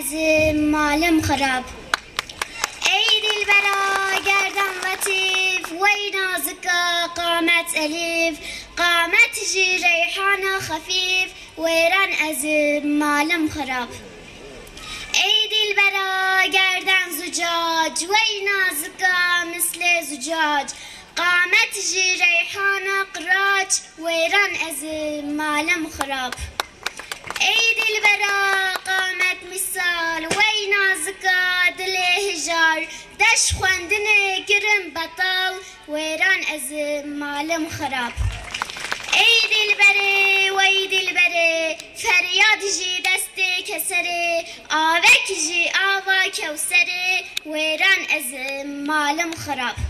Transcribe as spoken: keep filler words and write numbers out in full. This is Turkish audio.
ezim malım xarab. Ey dilbera gerdan latif, vey nazika qamet elif, qamet ji reyhana hafif, veyran ezim malım xarab. Ey dilbera gerdan zucac, vey nazika misle zucac, qamet ji reyhana qiraç, veyran ezim malım xarab. Ey dilbera qamet misal, vey nazika dile hijar, deş xwendine kirin betal, veyran ezim malım xarab. Ey dilbere, vey dilbere, feryad ji deste kesere, avek ji ava kevsere, veyran ezim malım xarab.